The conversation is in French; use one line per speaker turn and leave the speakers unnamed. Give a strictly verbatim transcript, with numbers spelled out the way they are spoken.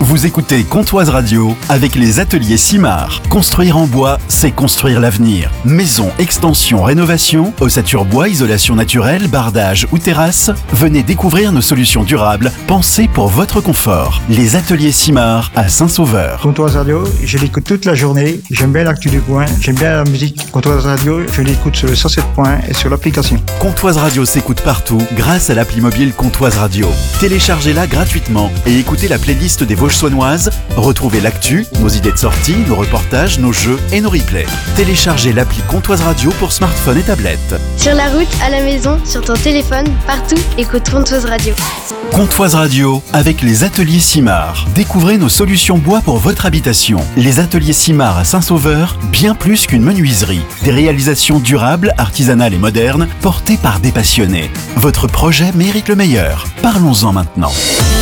Vous écoutez Comtoise Radio avec les ateliers Simard. Construire en bois, c'est construire l'avenir. Maison, extension, rénovation, ossature bois, isolation naturelle, bardage ou terrasse, venez découvrir nos solutions durables pensées pour votre confort. Les ateliers Simard à Saint-Sauveur.
Comtoise Radio, je l'écoute toute la journée. J'aime bien l'actu du coin. J'aime bien la musique. Comtoise Radio, je l'écoute sur le cent sept point et sur l'application.
Comtoise Radio s'écoute partout grâce à l'appli mobile Comtoise Radio. Téléchargez-la gratuitement et écoutez la playlist des Vosges soignoises. Retrouvez l'actu, nos idées de sortie, nos reportages, nos jeux et nos replays. Téléchargez l'appli Comtoise Radio pour smartphone et tablette.
Sur la route, à la maison, sur ton téléphone, partout, écoute Comtoise Radio.
Comtoise Radio avec les ateliers Simard. Découvrez nos solutions bois pour votre habitation. Les ateliers Simard à Saint-Sauveur, bien plus qu'une menuiserie. Des réalisations durables, artisanales et modernes, portées par des passionnés. Votre projet mérite le meilleur. Parlons-en maintenant.